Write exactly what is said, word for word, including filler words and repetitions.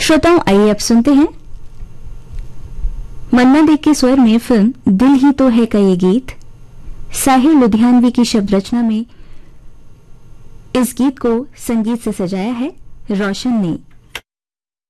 श्रोताओं, आइए अब सुनते हैं मन्ना डे के स्वर में फिल्म दिल ही तो है का ये गीत। साहिर लुधियानवी की शब्द रचना में इस गीत को संगीत से सजाया है रोशन ने।